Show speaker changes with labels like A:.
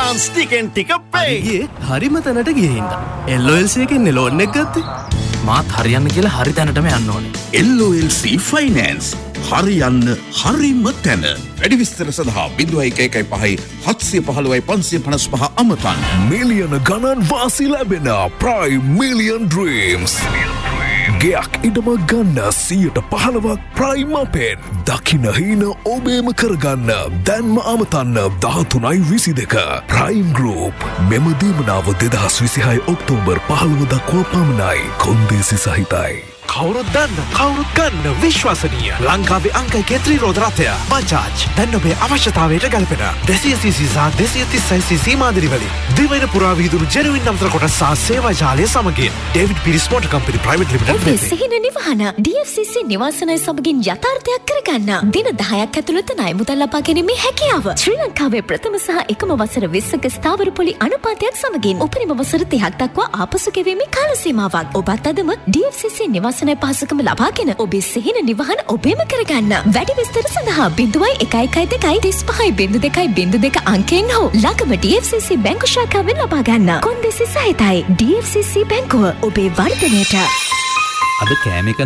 A: chance ටිකෙන් ටික pay.
B: හරිම තැනට ගිහින්ද. LOLC එකෙන් ලෝන් එක ගත්තේ.
C: මාත් හරියන්න කියලා හරි තැනටම යන්න ඕනේ.
D: LOLC Finance හරියන්න හරිම තැන. වැඩි විස්තර සඳහා 0115 715 555 අමතන්න.
E: මිලියන ගණන් වාසි ලැබෙන Prime Million Dreams. ගයක් ඉඩම ගන්න 15% ප්‍රයිම් අපෙන් දකින්න හීන ඔබේම කරගන්න දැන්ම අමතන්න 13.22 ප්‍රයිම් ගෲප් මෙම දීමනාව 2026 ඔක්තෝබර් 15 දක්වා පමණයි කොන්දේසි සහිතයි.
F: කවුරුත් දන්න කවුරුත් ගන්න විශ්වසනීය ලංකාවේ අංක 1 ත්‍රිරෝද රථය බජාජ් දැන් ඔබේ අවශ්‍යතාවයට ගැලපෙන 200cc සහ 230cc මාදිරි වලින් දිවයින පුරා විහිදුණු ජෙනුවින් නම්තර කොටස් සහ සේවා ජාලය සමගින් ඩේවිඩ් පිරිස් මෝටර් කම්පැනි ප්‍රයිවට් ලිමිටඩ්
G: ඔබේ සිහින නිවහන DFCC නිවාසනය සමගින් යථාර්ථයක් කරගන්න දින 10ක් ඇතුළත ණය මුදල් ලබා ගැනීමේ හැකියාව ශ්‍රී ලංකාවේ ප්‍රථම සහ එකම වසර 20ක ස්ථාවර පොලි අනුපාතයක් සමගින් උපරිම වසර 30ක් දක්වා ආපසු ගෙවීමේ කාල සීමාවක් ඔබත් අදම DFCC නිවාසනය පහසුකම ලබාගෙන ඔබේ සිහින නිවහන ඔබේම කරගන්න. වැඩි විස්තර සඳහා 0112 350202 අංකයෙන් හෝ ළඟම DFCC බැංකු ශාඛාවෙන් ලබා ගන්න. කොන්දේසි සහිතයි DFCC බැංකුව ඔබේ වර්ධනයට.
C: අද කෑම එක